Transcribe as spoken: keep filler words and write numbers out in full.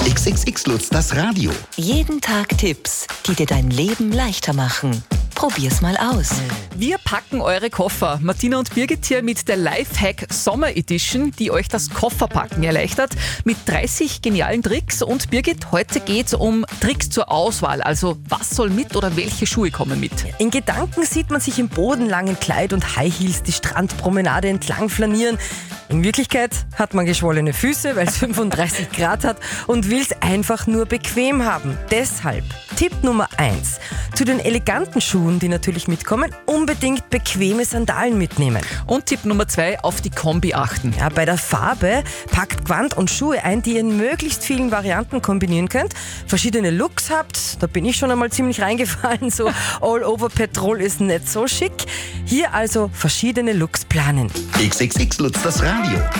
X X X Lutz, das Radio. Jeden Tag Tipps, die dir dein Leben leichter machen. Probier's mal aus. Wir packen eure Koffer. Martina und Birgit hier mit der Lifehack Sommer Edition, die euch das Kofferpacken erleichtert, mit dreißig genialen Tricks. Und Birgit, heute geht's um Tricks zur Auswahl. Also was soll mit oder welche Schuhe kommen mit? In Gedanken sieht man sich im bodenlangen Kleid und High Heels die Strandpromenade entlang flanieren. In Wirklichkeit hat man geschwollene Füße, weil es fünfunddreißig Grad hat und will es einfach nur bequem haben. Deshalb Tipp Nummer eins. Zu den eleganten Schuhen, die natürlich mitkommen, unbedingt bequeme Sandalen mitnehmen. Und Tipp Nummer zwei, auf die Kombi achten. Ja, bei der Farbe packt Gewand und Schuhe ein, die ihr in möglichst vielen Varianten kombinieren könnt. Verschiedene Looks habt, da bin ich schon einmal ziemlich reingefallen, so all over Petrol ist nicht so schick. Hier also verschiedene Looks planen. X X X Lutz, das Radio.